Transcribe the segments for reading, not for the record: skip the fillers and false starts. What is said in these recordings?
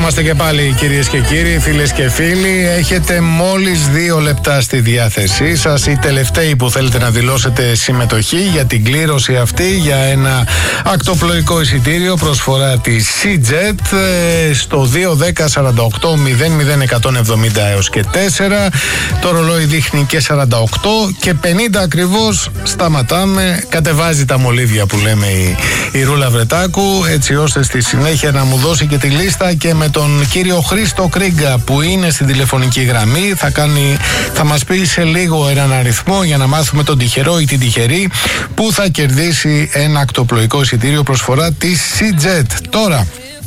είμαστε και πάλι, κυρίες και κύριοι, φίλες και φίλοι. Έχετε μόλις 2 λεπτά στη διάθεσή σας. Οι τελευταίοι που θέλετε να δηλώσετε συμμετοχή για την κλήρωση αυτή, για ένα ακτοπλοϊκό εισιτήριο, προσφορά της CJet στο 2-10-48-00-170 έως και 4. Το ρολόι δείχνει και 48 και 50 ακριβώς. Σταματάμε. Κατεβάζει τα μολύβια που λέμε η Ρούλα Βρετάκου, έτσι ώστε στη συνέχεια να μου δώσει και τη λίστα, και με τον κύριο Χρήστο Κρίγκα που είναι στην τηλεφωνική γραμμή θα μας πει σε λίγο έναν αριθμό για να μάθουμε τον τυχερό ή την τυχερή που θα κερδίσει ένα ακτοπλοϊκό εισιτήριο προσφορά της CJet. Τώρα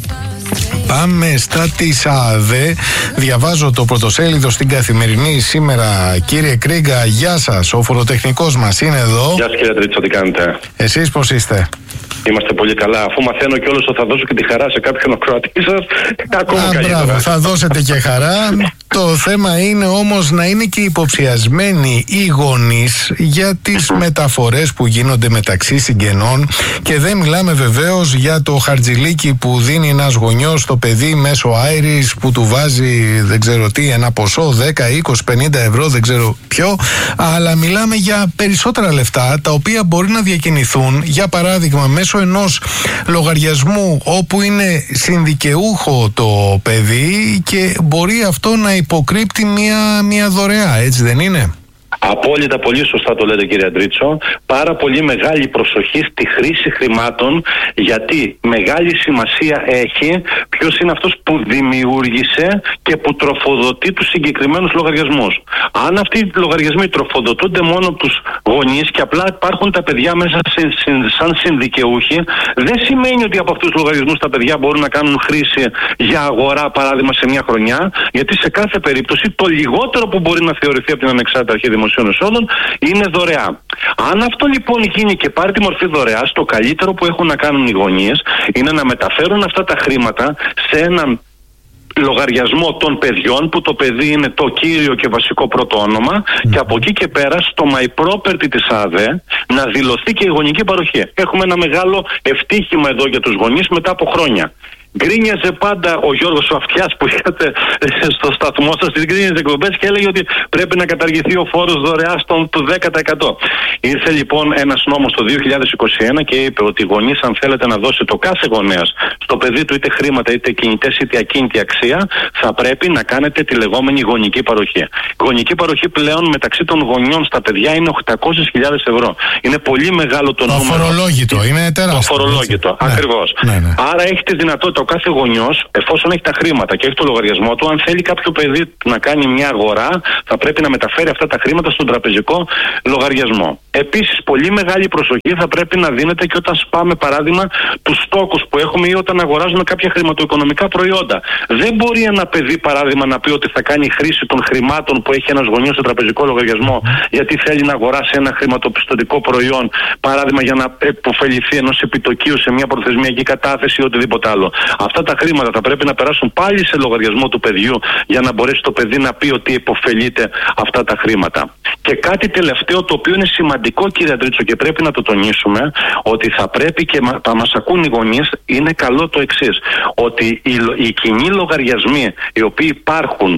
πάμε στα της ΑΔΕ. Διαβάζω το πρωτοσέλιδο στην Καθημερινή σήμερα. Κύριε Κρίγκα, γεια σας. Ο φοροτεχνικός μας είναι εδώ. Γεια σας κύριε Τρίτσο, τι κάνετε? Εσείς πώς είστε? Είμαστε πολύ καλά. Αφού μαθαίνω κιόλας ότι θα δώσω και τη χαρά σε κάποιον ακροατή σας, ακόμα καλύτερα. Μπράβο, θα δώσετε και χαρά. Το θέμα είναι όμως να είναι και υποψιασμένοι οι γονείς για τις μεταφορές που γίνονται μεταξύ συγγενών, και δεν μιλάμε βεβαίως για το χαρτζηλίκι που δίνει ένας γονιός στο παιδί μέσω Άιρις, που του βάζει δεν ξέρω τι, ένα ποσό 10, 20, 50 ευρώ, δεν ξέρω ποιο, αλλά μιλάμε για περισσότερα λεφτά τα οποία μπορεί να διακινηθούν, για παράδειγμα μέσω ενός λογαριασμού όπου είναι συνδικαιούχο το παιδί, και μπορεί αυτό να υποκρύπτει μια δωρεά, έτσι δεν είναι? Απόλυτα, πολύ σωστά το λέτε κύριε Αντρίτσο. Πάρα πολύ μεγάλη προσοχή στη χρήση χρημάτων, γιατί μεγάλη σημασία έχει ποιος είναι αυτός που δημιούργησε και που τροφοδοτεί τους συγκεκριμένους λογαριασμούς. Αν αυτοί οι λογαριασμοί τροφοδοτούνται μόνο από τους γονείς και απλά υπάρχουν τα παιδιά μέσα σαν συνδικαιούχοι, δεν σημαίνει ότι από αυτούς τους λογαριασμούς τα παιδιά μπορούν να κάνουν χρήση για αγορά, παράδειγμα, σε μια χρονιά, γιατί σε κάθε περίπτωση το λιγότερο που μπορεί να θεωρηθεί από την Ανεξάρτητη Αρχή Δημοσίων Εσόδων είναι δωρεά. Αν αυτό λοιπόν γίνει και πάρει τη μορφή δωρεάς, το καλύτερο που έχουν να κάνουν οι γονείς είναι να μεταφέρουν αυτά τα χρήματα σε έναν λογαριασμό των παιδιών, που το παιδί είναι το κύριο και βασικό πρώτο όνομα, και από εκεί και πέρα στο My Property της ΑΔΕ να δηλωθεί και η γονική παροχή. Έχουμε ένα μεγάλο ευτύχημα εδώ για τους γονείς μετά από χρόνια. Γκρίνιαζε πάντα ο Γιώργος ο Αυτιάς που είχατε στο σταθμό σας στις γκρίνιες εκπομπές και έλεγε ότι πρέπει να καταργηθεί ο φόρος δωρεάς του 10%. Ήρθε λοιπόν ένας νόμος το 2021 και είπε ότι οι γονείς, αν θέλετε να δώσει το κάθε γονέας στο παιδί του είτε χρήματα είτε κινητές είτε ακίνητη αξία, θα πρέπει να κάνετε τη λεγόμενη γονική παροχή. Η γονική παροχή πλέον μεταξύ των γονιών στα παιδιά είναι 800.000 ευρώ. Είναι πολύ μεγάλο το νούμερο. Το αφορολόγητο, είναι τεράστιο. Το αφορολόγητο, ακριβώς. Ναι. Άρα έχει τη δυνατότητα ο κάθε γονιός, εφόσον έχει τα χρήματα και έχει το λογαριασμό του, αν θέλει κάποιο παιδί να κάνει μια αγορά, θα πρέπει να μεταφέρει αυτά τα χρήματα στον τραπεζικό λογαριασμό. Επίσης, πολύ μεγάλη προσοχή θα πρέπει να δίνεται και όταν σπάμε, παράδειγμα, τους στόκους που έχουμε ή όταν αγοράζουμε κάποια χρηματοοικονομικά προϊόντα. Δεν μπορεί ένα παιδί, παράδειγμα, να πει ότι θα κάνει χρήση των χρημάτων που έχει ένας γονιός στο τραπεζικό λογαριασμό, γιατί θέλει να αγοράσει ένα χρηματοπιστωτικό προϊόν, παράδειγμα, για να υποφεληθεί ενός επιτοκίου σε μια προθεσμιακή κατάθεση ή οτιδήποτε άλλο. Αυτά τα χρήματα θα πρέπει να περάσουν πάλι σε λογαριασμό του παιδιού για να μπορέσει το παιδί να πει ότι υποφελείται αυτά τα χρήματα. Και κάτι τελευταίο το οποίο είναι σημαντικό κύριε Αντρίτσο και πρέπει να το τονίσουμε, ότι θα πρέπει και θα μας ακούν οι γονείς, είναι καλό το εξής, ότι οι κοινοί λογαριασμοί οι οποίοι υπάρχουν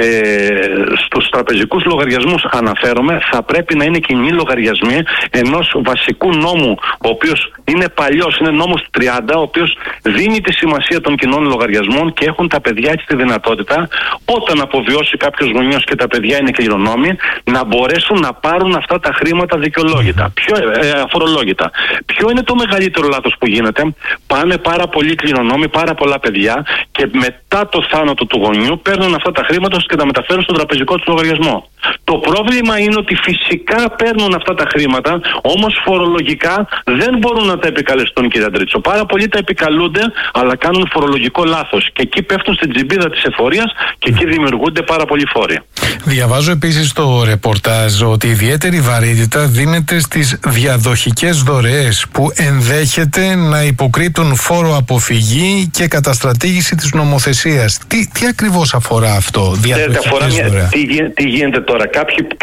στους τραπεζικούς λογαριασμούς αναφέρομαι, θα πρέπει να είναι κοινοί λογαριασμοί ενός βασικού νόμου, ο οποίος είναι παλιός, είναι νόμος 30, ο οποίος δίνει τη σημασία των κοινών λογαριασμών και έχουν τα παιδιά έτσι τη δυνατότητα, όταν αποβιώσει κάποιος γονιός και τα παιδιά είναι κληρονόμοι, να μπορέσουν να πάρουν αυτά τα χρήματα δικαιολόγητα, αφορολόγητα. Ποιο είναι το μεγαλύτερο λάθος που γίνεται? Πάνε πάρα πολλοί κληρονόμοι, πάρα πολλά παιδιά, και μετά το θάνατο του γονιού παίρνουν αυτά τα χρήματα και τα μεταφέρουν στον τραπεζικό του λογαριασμό. Το πρόβλημα είναι ότι φυσικά παίρνουν αυτά τα χρήματα, όμως φορολογικά δεν μπορούν να τα επικαλεστούν κύριε Αντρίτσο. Πάρα πολλοί τα επικαλούνται, αλλά κάνουν φορολογικό λάθος και εκεί πέφτουν στην τζιμπίδα της εφορίας και εκεί δημιουργούνται πάρα πολλοί φόροι. Διαβάζω επίσης στο ρεπορτάζ ότι ιδιαίτερη βαρύτητα δίνεται στις διαδοχικές δωρεές που ενδέχεται να υποκρύπτουν φόρο αποφυγή και καταστρατήγηση της της νομοθεσίας. Τι ακριβώς αφορά αυτό? Τι γίνεται τώρα?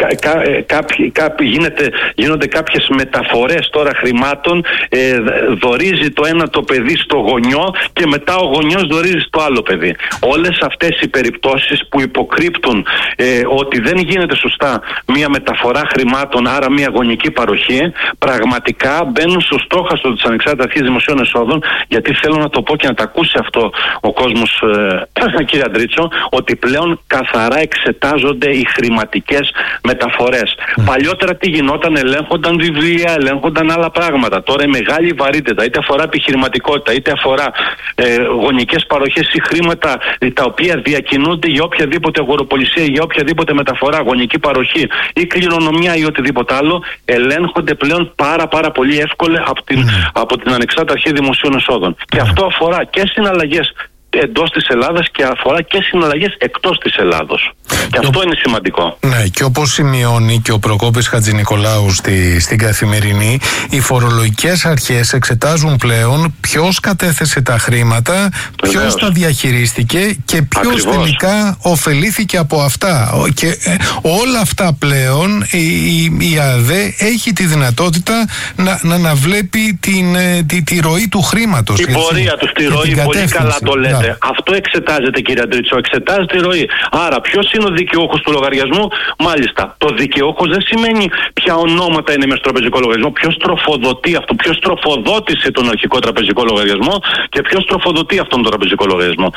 Γίνονται κάποιες μεταφορές τώρα χρημάτων, δωρίζει το ένα το παιδί στο γονιό και μετά ο γονιός δωρίζει στο άλλο παιδί. Όλες αυτές οι περιπτώσεις που υποκρύπτουν ότι δεν γίνεται σωστά μια μεταφορά χρημάτων, άρα μια γονική παροχή, πραγματικά μπαίνουν στο στόχαστρο της Ανεξάρτητης Αρχής Δημοσίων Εσόδων, γιατί θέλω να το πω και να το ακούσει αυτό ο κόσμος, κύριε Αντρίτσο, ότι πλέον καθαρά εξετάζονται οι χρηματικές μεταφορές. Παλιότερα τι γινόταν? Ελέγχονταν βιβλία, ελέγχονταν άλλα πράγματα. Τώρα η μεγάλη βαρύτητα, είτε αφορά επιχειρηματικότητα, είτε αφορά γονικές παροχές ή χρήματα τα οποία διακινούνται για οποιαδήποτε αγοροπολισία, για οποιαδήποτε μεταφορά, γονική παροχή ή κληρονομιά ή οτιδήποτε άλλο, ελέγχονται πλέον πάρα πολύ εύκολα από την Ανεξάρτητη Αρχή Δημοσίων Εσόδων. Και αυτό αφορά και συναλλαγές εντός της Ελλάδας και αφορά και συναλλαγές εκτός της Ελλάδος. Και αυτό είναι σημαντικό. Ναι, και όπως σημειώνει και ο Προκόπης Χατζηνικολάου στην Καθημερινή, οι φορολογικές αρχές εξετάζουν πλέον ποιος κατέθεσε τα χρήματα, ποιος τα διαχειρίστηκε και ποιος τελικά ωφελήθηκε από αυτά. Και όλα αυτά πλέον η ΑΔΕ έχει τη δυνατότητα να βλέπει τη ροή του χρήματος. Την πορεία του, τη ροή, πολύ καλά το λέτε. Αυτό εξετάζεται, κύριε Αντρίτσο, εξετάζεται η ροή. Άρα, ποιος είναι ο δικαιούχος του λογαριασμού? Μάλιστα, το δικαιούχος δεν σημαίνει ποια ονόματα είναι μέσα στο τραπεζικό λογαριασμό, ποιος τροφοδοτεί αυτό, ποιος τροφοδότησε τον αρχικό τραπεζικό λογαριασμό και ποιος τροφοδοτεί αυτόν τον τραπεζικό λογαριασμό.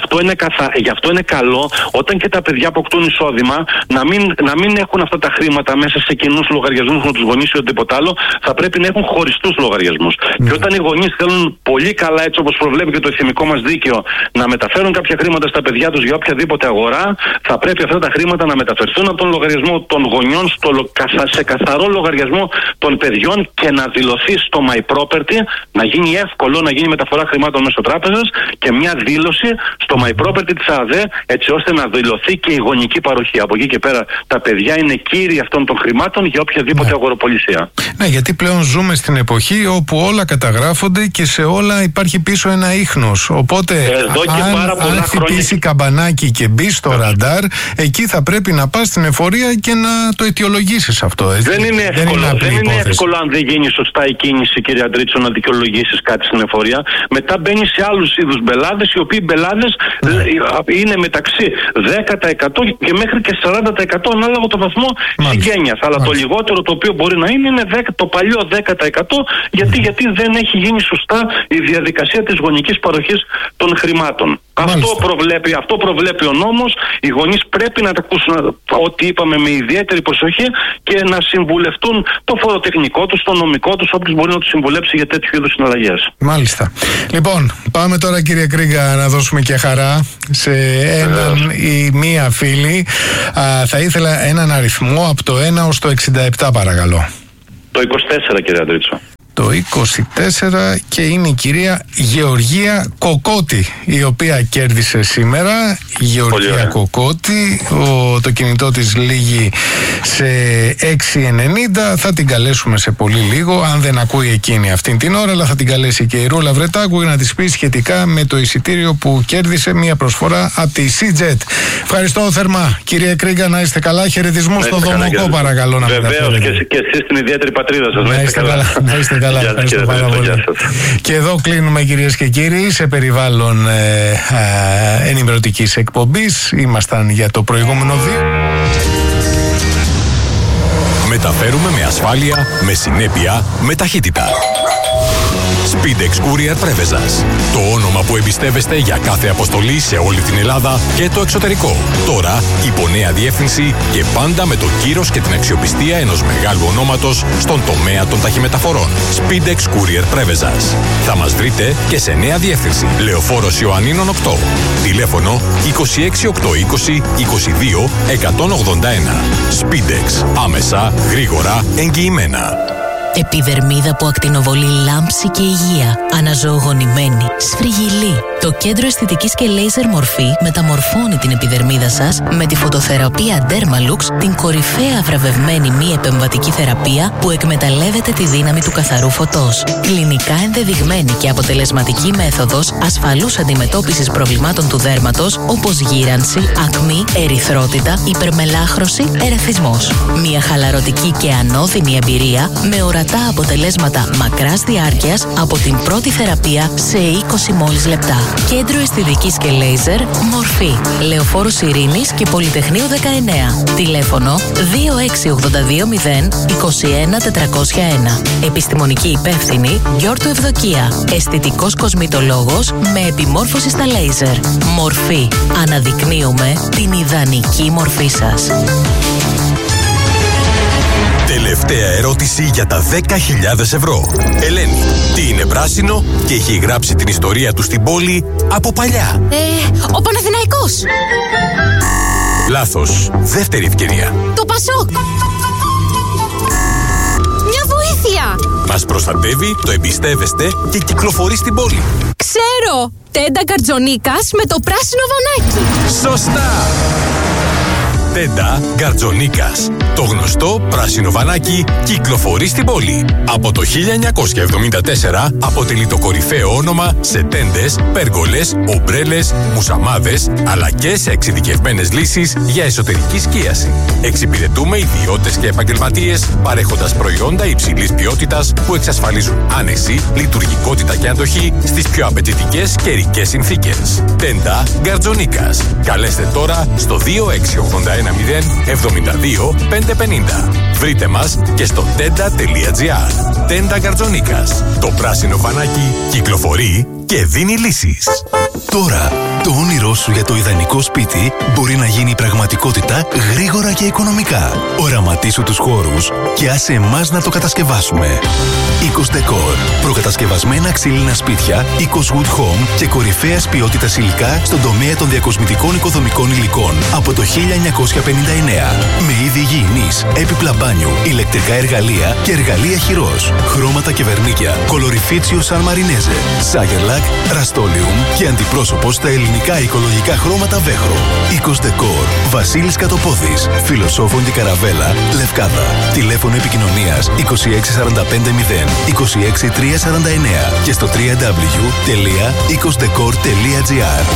Γι' αυτό είναι καλό όταν και τα παιδιά αποκτούν εισόδημα να μην έχουν αυτά τα χρήματα μέσα σε κοινούς λογαριασμούς με τους γονείς ή οτιδήποτε άλλο. Θα πρέπει να έχουν χωριστούς λογαριασμούς. Και όταν οι γονείς θέλουν πολύ καλά, έτσι όπως προβλέπει και το εθνικό μας δίκαιο, να μεταφέρουν κάποια χρήματα στα παιδιά τους για οποιαδήποτε αγορά, θα πρέπει αυτά τα χρήματα να μεταφερθούν από τον λογαριασμό των γονιών σε καθαρό λογαριασμό των παιδιών και να δηλωθεί στο My Property, να γίνει εύκολο να γίνει μεταφορά χρημάτων μέσω τράπεζας και μια δήλωση στο My Property της ΑΔΕ, έτσι ώστε να δηλωθεί και η γονική παροχή. Από εκεί και πέρα τα παιδιά είναι κύριοι αυτών των χρημάτων για οποιαδήποτε αγοροπολισία. Ναι, γιατί πλέον ζούμε στην εποχή όπου όλα καταγράφονται και σε όλα υπάρχει πίσω ένα ίχνος. Οπότε αν χτυπήσει καμπανάκι και μπει στο ραντάρ, εκεί θα πρέπει να πας στην εφορία και να το αιτιολογήσεις αυτό. Δεν είναι εύκολο αν δεν γίνει σωστά η κίνηση, κύριε Αντρίτσο, να δικαιολογήσεις κάτι στην εφορία. Μετά μπαίνει σε άλλους είδους μπελάδες, οι οποίοι μπελάδες είναι μεταξύ 10% και μέχρι και 40% ανάλογα το βαθμό συγγένειας. Αλλά το λιγότερο το οποίο μπορεί να είναι το παλιό 10%, γιατί δεν έχει γίνει σωστά η διαδικασία της γονικής παροχής των χρημάτων. Αυτό προβλέπει ο νόμος. Οι γονείς πρέπει να τα ακούσουν ό,τι είπαμε με ιδιαίτερη προσοχή και να συμβουλευτούν το φοροτεχνικό τους, το νομικό τους, όποιος μπορεί να τους συμβουλέψει για τέτοιου είδους συναλλαγές. Μάλιστα. Λοιπόν, πάμε τώρα, κύριε Κρίγκα, να δώσουμε και χαρά σε έναν ή μία φίλη. Θα ήθελα έναν αριθμό από το 1 ως το 67, παρακαλώ. Το 24, κύριε Αντρίτσο. Το 24 και είναι η κυρία Γεωργία Κοκότη, η οποία κέρδισε σήμερα. Γεωργία Κοκότη, το κινητό της λήγει σε 6,90. Θα την καλέσουμε σε πολύ λίγο, αν δεν ακούει εκείνη αυτήν την ώρα, αλλά θα την καλέσει και η Ρούλα Βρετάκου για να της πει σχετικά με το εισιτήριο που κέρδισε, μια προσφορά από τη CJet. Ευχαριστώ θερμά, κύριε Κρίγκα, να είστε καλά. Χαιρετισμούς στο Δομοκό, παρακαλώ να μεταφέρετε. Βεβαίως, και εσείς στην ιδιαίτερη πατρίδα σας. Να είστε καλά. Να είστε καλά. Ευχαριστώ πάρα πολύ. Και εδώ κλείνουμε, κυρίες και κύριοι, σε περιβάλλον ενημερωτικής εκπομπής. Ήμασταν για το προηγούμενο Μεταφέρουμε με ασφάλεια, με συνέπεια, με ταχύτητα. Speedex Courier Πρέβεζας. Το όνομα που εμπιστεύεστε για κάθε αποστολή σε όλη την Ελλάδα και το εξωτερικό. Τώρα υπό νέα διεύθυνση και πάντα με το κύρος και την αξιοπιστία ενός μεγάλου ονόματος στον τομέα των ταχυμεταφορών. Speedex Courier Πρέβεζας. Θα μας βρείτε και σε νέα διεύθυνση. Λεωφόρος Ιωαννίνων 8. Τηλέφωνο 26820 22 181. Speedex. Άμεσα, γρήγορα, εγγυημένα. Επιδερμίδα που ακτινοβολεί λάμψη και υγεία. Αναζωογονημένη, σφριγιλή. Το Το Κέντρο Αισθητικής και Λέιζερ Μορφή μεταμορφώνει την επιδερμίδα σας με τη φωτοθεραπεία Dermalux, την κορυφαία βραβευμένη μη επεμβατική θεραπεία που εκμεταλλεύεται τη δύναμη του καθαρού φωτός. Κλινικά ενδεδειγμένη και αποτελεσματική μέθοδος ασφαλούς αντιμετώπισης προβλημάτων του δέρματος όπως γύρανση, ακμή, ερυθρότητα, υπερμελάχρωση, ερεθισμός. Μια χαλαρωτική και ανώδυνη εμπειρία με ορατά αποτελέσματα μακράς διάρκειας από την πρώτη θεραπεία σε 20 μόλις λεπτά. Κέντρο Αισθητικής και Λέιζερ Μορφή. Λεωφόρος Ειρήνης και Πολυτεχνείου 19. Τηλέφωνο 26820 21401. Επιστημονική υπεύθυνη Γιώργου Ευδοκία. Αισθητικός κοσμητολόγος με επιμόρφωση στα λέιζερ. Μορφή. Αναδεικνύουμε την ιδανική μορφή σας. Τελευταία ερώτηση για τα 10.000 ευρώ. Ελένη, τι είναι πράσινο και έχει γράψει την ιστορία του στην πόλη από παλιά? Ο Παναθηναϊκός. Λάθος. Δεύτερη ευκαιρία. Το Πασόκ. Μια βοήθεια. Μας προστατεύει, το εμπιστεύεστε και κυκλοφορεί στην πόλη. Ξέρω. Τέντα Γκαρτζονίκας με το πράσινο βανάκι. Σωστά. Τέντα Γκαρτζονίκας. Το γνωστό πράσινο βανάκι κυκλοφορεί στην πόλη. Από το 1974 αποτελεί το κορυφαίο όνομα σε τέντες, πέργολες, ομπρέλες, μουσαμάδες, αλλά και σε εξειδικευμένες λύσεις για εσωτερική σκίαση. Εξυπηρετούμε ιδιώτες και επαγγελματίες παρέχοντας προϊόντα υψηλής ποιότητας που εξασφαλίζουν άνεση, λειτουργικότητα και αντοχή στις πιο απαιτητικές καιρικές συνθήκες. Τέντα Γκαρτζονίκας. Καλέστε τώρα στο 2681 072 550. Βρείτε μας και στο tenda.gr. Τέντα Γκαρτζονίκας. Το πράσινο βανάκι κυκλοφορεί και δίνει λύσεις. Τώρα, το όνειρό σου για το ιδανικό σπίτι μπορεί να γίνει πραγματικότητα γρήγορα και οικονομικά. Οραματίσου τους χώρους και άσε εμάς να το κατασκευάσουμε. Eikos Decor. Προκατασκευασμένα ξύλινα σπίτια, Eikos Wood Home και κορυφαίας ποιότητας υλικά στον τομέα των διακοσμητικών οικοδομικών υλικών από το 1959. Με είδη υγιεινής, έπιπλα μπάνιου, ηλεκτρικά εργαλεία και εργαλεία χειρός. Χρώματα και βερνίκια, κολοριφίτσιο San Marinese, Sagerlac, Rust-Oleum και αντιπρόσωπο στα ελληνικά οικολογικά χρώματα Βέχρο. Eikos Decor. Βασίλης Κατοπόδης, Φιλοσόφων και Καραβέλα, Λευκάδα. Τηλέφωνο επικοινωνίας 26450 26349 και στο www.eikosdecor.gr.